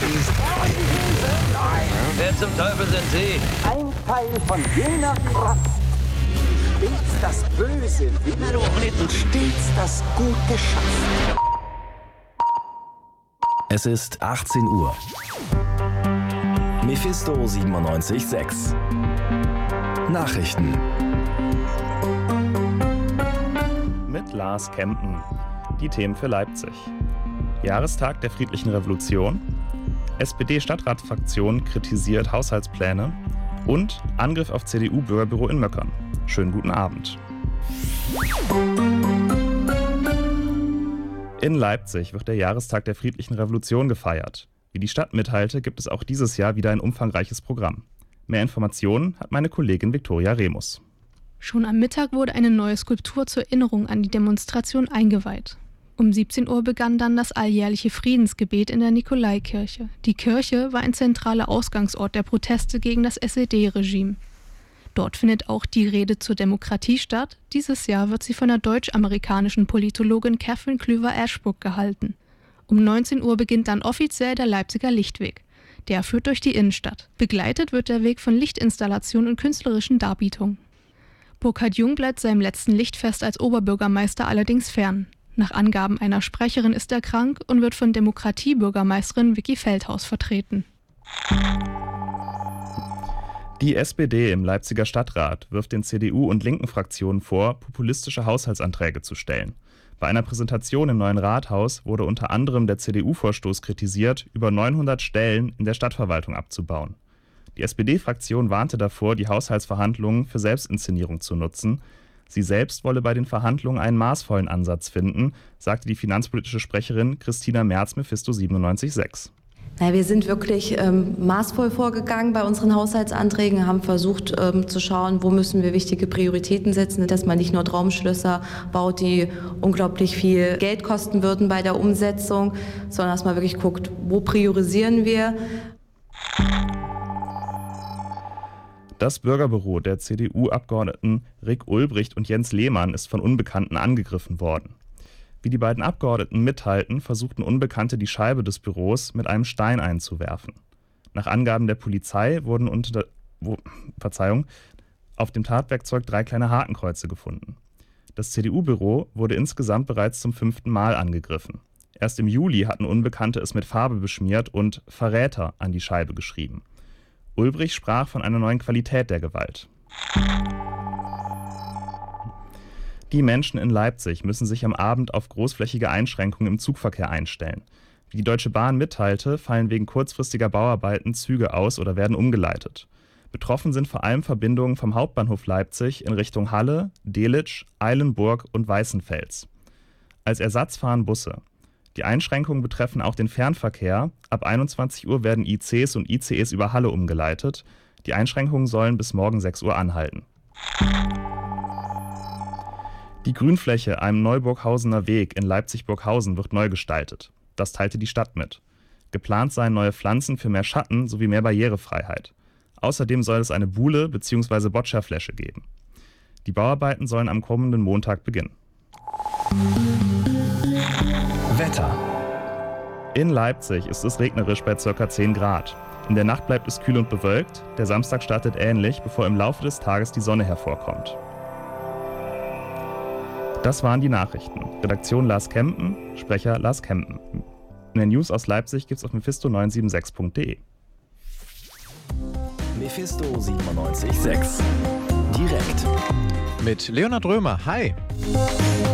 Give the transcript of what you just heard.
ist. Wer zum Teufel sind Sie? Ein Teil von jener Rasse, die stets das Böse will und stets das Gute schafft. Es ist 18 Uhr. Mephisto 97.6. Nachrichten. Mit Lars Kempen. Die Themen für Leipzig. Jahrestag der Friedlichen Revolution. SPD-Stadtratsfraktion kritisiert Haushaltspläne. Und Angriff auf CDU-Bürgerbüro in Möckern. Schönen guten Abend. In Leipzig wird der Jahrestag der Friedlichen Revolution gefeiert. Wie die Stadt mitteilte, gibt es auch dieses Jahr wieder ein umfangreiches Programm. Mehr Informationen hat meine Kollegin Viktoria Remus. Schon am Mittag wurde eine neue Skulptur zur Erinnerung an die Demonstration eingeweiht. Um 17 Uhr begann dann das alljährliche Friedensgebet in der Nikolaikirche. Die Kirche war ein zentraler Ausgangsort der Proteste gegen das SED-Regime. Dort findet auch die Rede zur Demokratie statt. Dieses Jahr wird sie von der deutsch-amerikanischen Politologin Catherine Klüver-Ashbrook gehalten. Um 19 Uhr beginnt dann offiziell der Leipziger Lichtweg. Der führt durch die Innenstadt. Begleitet wird der Weg von Lichtinstallationen und künstlerischen Darbietungen. Burkhard Jung bleibt seinem letzten Lichtfest als Oberbürgermeister allerdings fern. Nach Angaben einer Sprecherin ist er krank und wird von Demokratiebürgermeisterin Vicky Feldhaus vertreten. Die SPD im Leipziger Stadtrat wirft den CDU- und linken Fraktionen vor, populistische Haushaltsanträge zu stellen. Bei einer Präsentation im neuen Rathaus wurde unter anderem der CDU-Vorstoß kritisiert, über 900 Stellen in der Stadtverwaltung abzubauen. Die SPD-Fraktion warnte davor, die Haushaltsverhandlungen für Selbstinszenierung zu nutzen. Sie selbst wolle bei den Verhandlungen einen maßvollen Ansatz finden, sagte die finanzpolitische Sprecherin Christina Merz Mephisto 97.6. Wir sind wirklich maßvoll vorgegangen bei unseren Haushaltsanträgen, haben versucht zu schauen, wo müssen wir wichtige Prioritäten setzen, dass man nicht nur Traumschlösser baut, die unglaublich viel Geld kosten würden bei der Umsetzung, sondern dass man wirklich guckt, wo priorisieren wir. Das Bürgerbüro der CDU-Abgeordneten Rick Ulbricht und Jens Lehmann ist von Unbekannten angegriffen worden. Wie die beiden Abgeordneten mitteilten, versuchten Unbekannte die Scheibe des Büros mit einem Stein einzuwerfen. Nach Angaben der Polizei wurden auf dem Tatwerkzeug 3 kleine Hakenkreuze gefunden. Das CDU-Büro wurde insgesamt bereits zum 5. Mal angegriffen. Erst im Juli hatten Unbekannte es mit Farbe beschmiert und Verräter an die Scheibe geschrieben. Ulbricht sprach von einer neuen Qualität der Gewalt. Die Menschen in Leipzig müssen sich am Abend auf großflächige Einschränkungen im Zugverkehr einstellen. Wie die Deutsche Bahn mitteilte, fallen wegen kurzfristiger Bauarbeiten Züge aus oder werden umgeleitet. Betroffen sind vor allem Verbindungen vom Hauptbahnhof Leipzig in Richtung Halle, Delitzsch, Eilenburg und Weißenfels. Als Ersatz fahren Busse. Die Einschränkungen betreffen auch den Fernverkehr. Ab 21 Uhr werden ICs und ICEs über Halle umgeleitet. Die Einschränkungen sollen bis morgen 6 Uhr anhalten. Die Grünfläche am Neuburghausener Weg in Leipzig-Burghausen wird neu gestaltet. Das teilte die Stadt mit. Geplant seien neue Pflanzen für mehr Schatten sowie mehr Barrierefreiheit. Außerdem soll es eine Buhle bzw. Bocciafläche geben. Die Bauarbeiten sollen am kommenden Montag beginnen. Wetter. In Leipzig ist es regnerisch bei ca. 10 Grad. In der Nacht bleibt es kühl und bewölkt. Der Samstag startet ähnlich, bevor im Laufe des Tages die Sonne hervorkommt. Das waren die Nachrichten. Redaktion Lars Kempen, Sprecher Lars Kempen. Mehr News aus Leipzig gibt's auf mephisto976.de. Mephisto 97.6. Direkt. Mit Leonhard Römer. Hi.